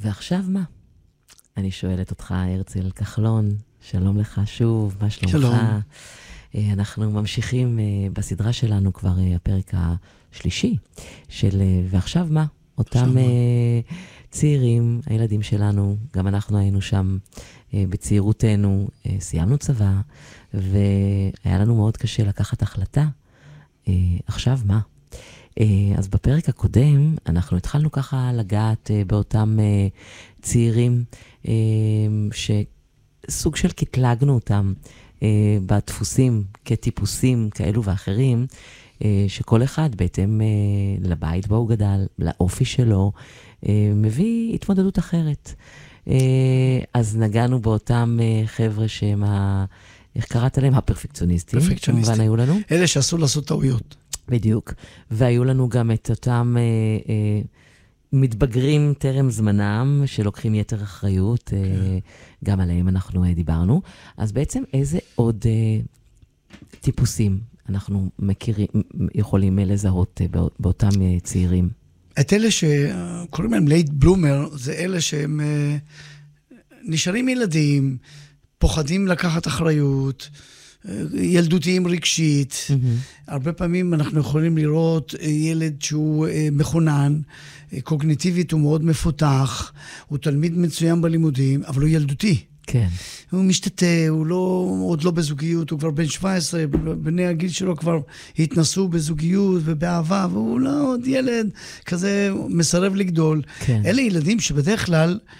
ועכשיו מה? אני שואלת אותך, הרצל כחלון, שלום לך שוב, מה שלומך? שלום. אנחנו ממשיכים בסדרה שלנו כבר הפרק השלישי של ועכשיו מה? אותם צעירים, הילדים שלנו, גם אנחנו היינו שם בצעירותנו, סיימנו צבא, והיה לנו מאוד קשה לקחת החלטה. עכשיו מה? אז בפרק הקודם אנחנו התחלנו ככה לגעת באותם צעירים שסוג של קטלגנו אותם בדפוסים כטיפוסים כאלו ואחרים, שכל אחד בהתאם לבית בו הוא גדל, לאופי שלו, מביא התמודדות אחרת. אז נגענו באותם חבר'ה שהם, איך קראת להם? הפרפקציוניסטים. כמובן היו לנו. אלה שעשו לעשות טעויות. בדיוק. והיו לנו גם את אותם מתבגרים טרם זמנם, שלוקחים יתר אחריות, גם עליהם אנחנו דיברנו. אז בעצם איזה עוד טיפוסים אנחנו יכולים לזהות באותם צעירים? את אלה שקוראים להם לייט בלומר, זה אלה שהם נשארים ילדים, פוחדים לקחת אחריות, ילדותיים רגשית. הרבה פעמים אנחנו יכולים לראות ילד שהוא מכונן, קוגניטיבית הוא מאוד מפותח, הוא תלמיד מצוין בלימודים, אבל הוא ילדותי. כן. הוא משתתה, הוא עוד לא בזוגיות, הוא כבר בן 17, בני הגיל שלו כבר התנסו בזוגיות ובאהבה, והוא לא עוד ילד כזה מסרב לגדול. כן. אלה ילדים שבדרך כלל